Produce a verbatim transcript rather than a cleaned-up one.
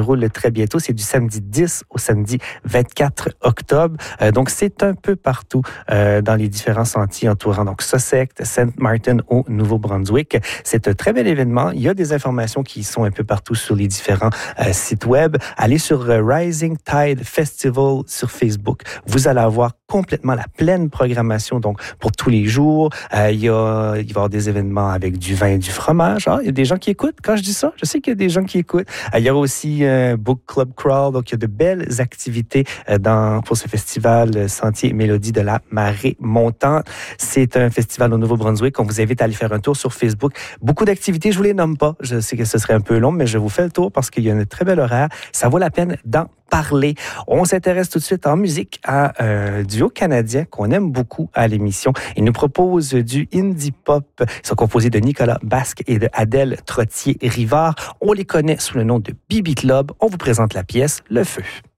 déroule très bientôt. C'est du samedi dix au samedi vingt-quatre octobre. Euh, donc, c'est un peu partout euh, dans les différents sentiers entourant donc Sussex, Saint Martin au Nouveau-Brunswick. C'est un très bel événement. Il y a des informations qui sont un peu partout sur les différents euh, sites web. Allez sur euh, Rising Tide Festival sur Facebook. Vous allez avoir complètement la pleine programmation donc pour tous les jours. Euh, il, y a, il va y avoir des événements avec du vin et du fromage. Ah, il y a des gens qui écoutent quand je dis ça. Je sais qu'il y a des gens qui écoutent. Euh, il y aura aussi un euh, Book Club Crawl. Donc, il y a de belles activités euh, dans, pour ce festival euh, Sentier et Mélodie de la Marée Montante. C'est un festival au Nouveau-Brunswick. On vous invite à aller faire un tour sur Facebook. Beaucoup d'activités, je vous les nomme pas. Je sais que ce serait un peu long, mais je vous fais le tour parce qu'il y a un très bel horaire. Ça vaut la peine d'en parler. On s'intéresse tout de suite en musique à un duo canadien qu'on aime beaucoup à l'émission. Il nous propose du indie pop. Ils sont composés de Nicolas Basque et de Adèle Trottier-Rivard. On les connaît sous le nom de B B Club. On vous présente la pièce Le Feu.